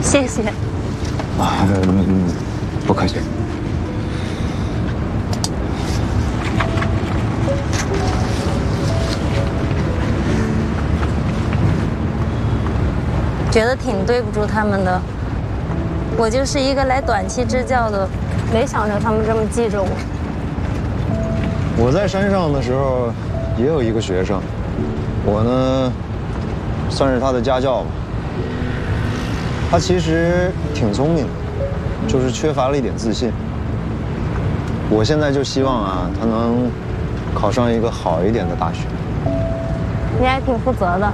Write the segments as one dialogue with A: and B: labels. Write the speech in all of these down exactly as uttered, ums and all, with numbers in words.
A: 谢谢。
B: 啊，嗯，不客气。
A: 觉得挺对不住他们的。我就是一个来短期支教的，没想着他们这么记着我。
B: 我在山上的时候也有一个学生，我呢算是他的家教吧。他其实挺聪明的，就是缺乏了一点自信。我现在就希望啊，他能考上一个好一点的大学。
A: 你还挺负责的。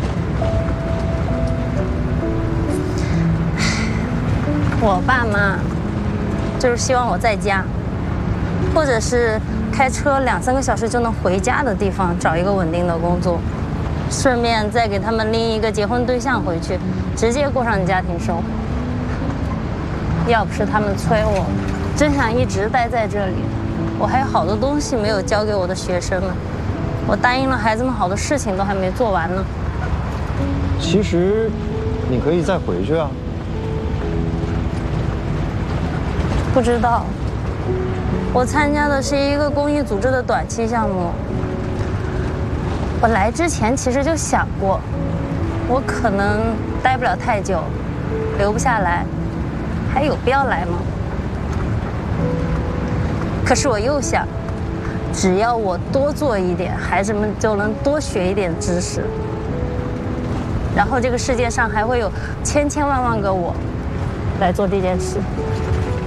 A: 我爸妈就是希望我在家，或者是开车两三个小时就能回家的地方找一个稳定的工作，顺便再给他们拎一个结婚对象回去，直接过上家庭生活。要不是他们催我，真想一直待在这里。我还有好多东西没有交给我的学生们，我答应了孩子们好多事情都还没做完呢。
B: 其实，你可以再回去啊。
A: 不知道，我参加的是一个公益组织的短期项目。我来之前其实就想过，我可能待不了太久，留不下来，还有必要来吗？可是我又想，只要我多做一点，孩子们就能多学一点知识，然后这个世界上还会有千千万万个我来做这件事。